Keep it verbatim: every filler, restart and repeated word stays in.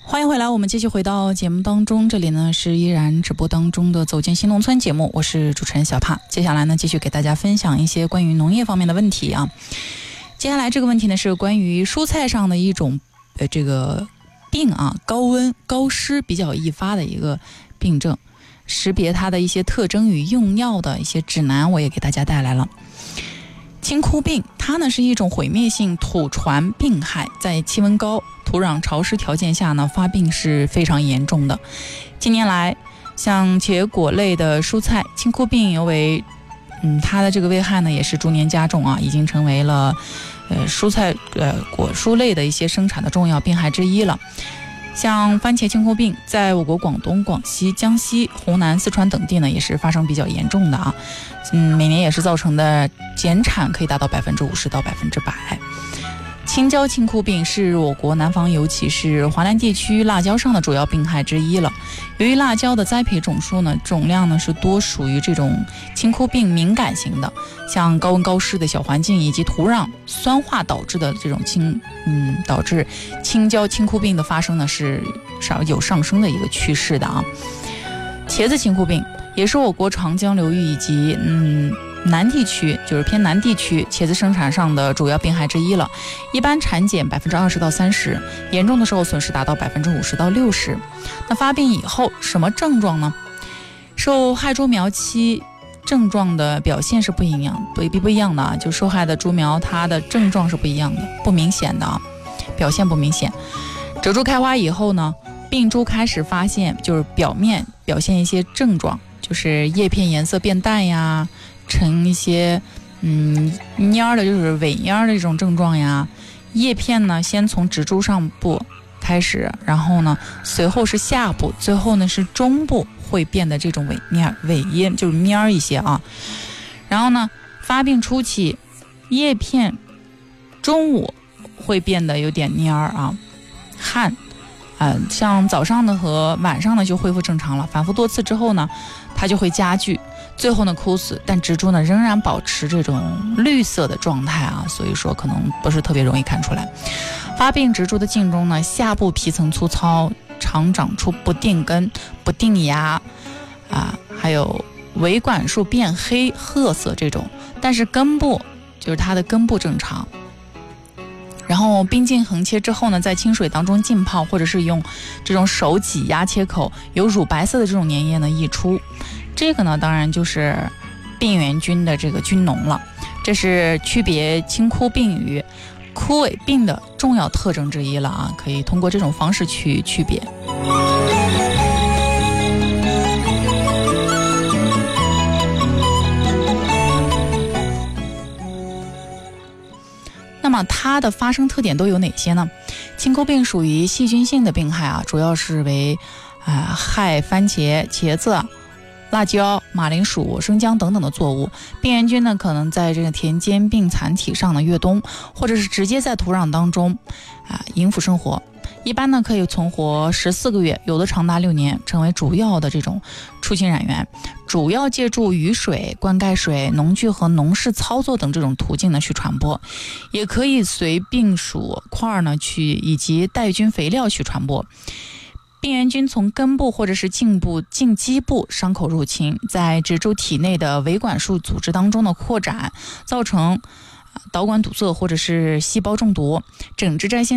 欢迎回来，我们继续回到节目当中，这里呢是依然直播当中的走进新农村节目，我是主持人小帕。接下来呢继续给大家分享一些关于农业方面的问题啊。接下来这个问题呢是关于蔬菜上的一种呃这个病啊，高温高湿比较易发的一个病症，识别它的一些特征与用药的一些指南，我也给大家带来了。青枯病它呢是一种毁灭性土传病害，在气温高、土壤潮湿条件下呢发病是非常严重的。近年来，像茄果类的蔬菜，青枯病尤为，嗯，它的这个危害呢也是逐年加重啊，已经成为了呃蔬菜呃果蔬类的一些生产的重要病害之一了。像番茄青枯病，在我国广东、广西、江西、湖南、四川等地呢，也是发生比较严重的啊。嗯，每年也是造成的减产可以达到百分之五十到百分之百。青椒青枯病是我国南方，尤其是华南地区辣椒上的主要病害之一了。由于辣椒的栽培种数呢，种量呢是多属于这种青枯病敏感型的，像高温高湿的小环境以及土壤酸化导致的这种青，嗯，导致青椒青枯病的发生呢是少有上升的一个趋势的啊。茄子青枯病也是我国长江流域以及嗯。南地区就是偏南地区茄子生产上的主要病害之一了，一般产检百分之二十到三十，严重的时候损失达到百分之五十到六十。那发病以后什么症状呢？受害株苗期症状的表现是不一样，不不一样的啊，就受害的株苗它的症状是不一样的，不明显的啊，表现不明显。褶株开花以后呢，病株开始发现，就是表面表现一些症状，就是叶片颜色变淡呀。成一些嗯蔫儿的，就是萎蔫儿的这种症状呀。叶片呢，先从植株上部开始，然后呢，随后是下部，最后呢是中部会变得这种萎蔫萎蔫，就是蔫儿一些啊。然后呢，发病初期，叶片中午会变得有点蔫儿啊，汗，呃，像早上呢和晚上呢就恢复正常了。反复多次之后呢，它就会加剧。最后呢枯死，但植株呢仍然保持这种绿色的状态啊，所以说可能不是特别容易看出来。发病植株的茎中呢，下部皮层粗糙，常长出不定根、不定芽啊，还有维管束变黑、褐色这种，但是根部就是它的根部正常。然后冰茎横切之后呢，在清水当中浸泡，或者是用这种手挤压切口，有乳白色的这种粘液呢溢出。这个呢，当然就是病原菌的这个菌脓了。这是区别青枯病与枯萎病的重要特征之一了啊，可以通过这种方式去区别。那么它的发生特点都有哪些呢？青枯病属于细菌性的病害啊，主要是为啊、呃、害番茄、茄子、辣椒、马铃薯、生姜等等的作物。病原菌呢，可能在这个田间病残体上呢越冬，或者是直接在土壤当中啊蛹伏生活。一般呢可以存活十四个月，有的长达六年，成为主要的这种出侵染源。主要借助雨水、灌溉水、农具和农事操作等这种途径呢去传播，也可以随病属块呢去以及带菌肥料去传播。病原菌从根部或者是茎部、茎基部伤口入侵，在植株体内的维管束组织当中的扩展，造成导管堵塞或者是细胞中毒。整治摘线